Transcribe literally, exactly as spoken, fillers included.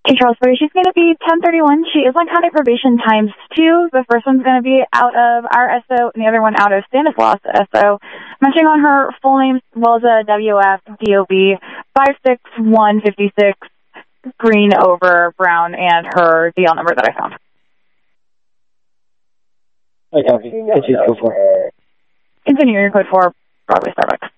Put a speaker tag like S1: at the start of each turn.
S1: Hey, Charles, so she's going to be ten thirty-one. She is on county probation times two. The first one's going to be out of our S O and the other one out of Stanislaus S O. Mentioning on her full name, well as a W F D O B five six one five six, green over brown, and her D L number that I found.
S2: I copy. Continue code four.
S1: Continue your code four, Broadway Starbucks.